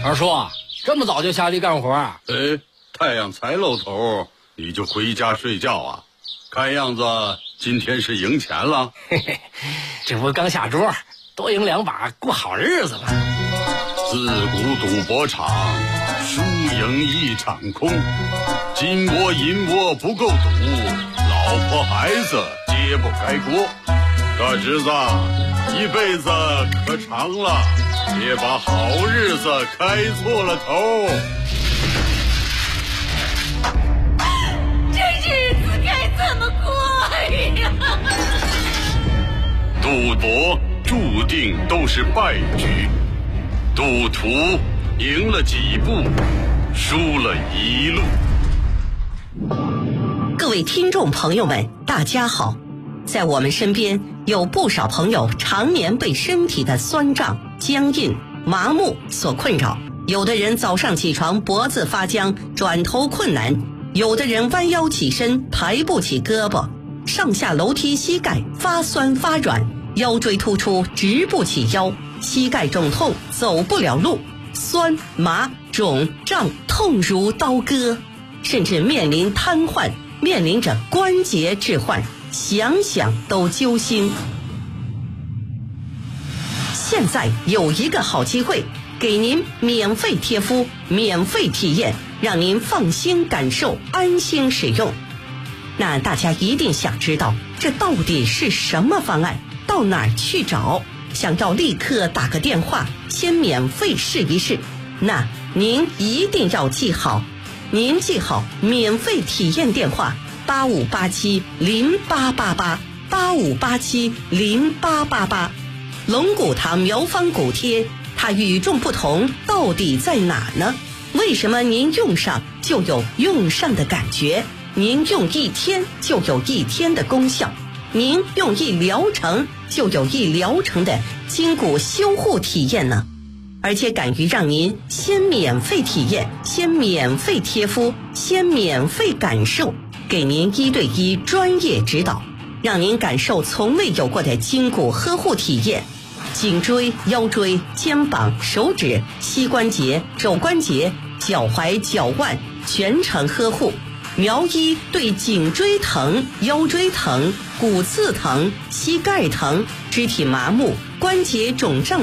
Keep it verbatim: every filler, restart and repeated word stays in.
二叔，这么早就下地干活啊？ 哎，太阳才露头，你就回家睡觉啊？看样子今天是赢钱了。 嘿嘿，这不刚下桌，多赢两把，过好日子了。 自古赌博场，输赢一场空。金窝银窝不够赌，老婆孩子揭不开锅。大侄子，一辈子可长了，别把好日子开错了头。 这日子该怎么过呀？ 赌博注定都是败局，赌徒赢了几步，输了一路。 各位听众朋友们，大家好。在我们身边有不少朋友常年被身体的酸胀、僵硬、麻木所困扰，有的人早上起床脖子发僵，转头困难，有的人弯腰起身抬不起胳膊，上下楼梯膝盖发酸发软，腰椎突出直不起腰，膝盖肿痛走不了路，酸麻肿胀痛如刀割，甚至面临瘫痪，面临着关节置换，想想都揪心。现在有一个好机会，给您免费贴敷，免费体验，让您放心感受，安心使用。那大家一定想知道，这到底是什么方案？到哪儿去找？想要立刻打个电话，先免费试一试。那您一定要记好，您记好免费体验电话八五八七零八八八八五八七零八八八。龙骨堂苗方骨贴，它与众不同到底在哪呢？为什么您用上就有用上的感觉？您用一天就有一天的功效，您用一疗程就有一疗程的筋骨修护体验呢？而且敢于让您先免费体验，先免费贴敷，先免费感受，给您一对一专业指导，让您感受从未有过的筋骨呵护体验。颈椎、腰椎、肩膀、手指、膝关节、肘关节、脚踝、脚腕全程呵护。苗医对颈椎疼、腰椎疼、骨刺疼、膝盖疼、肢体麻木、关节肿胀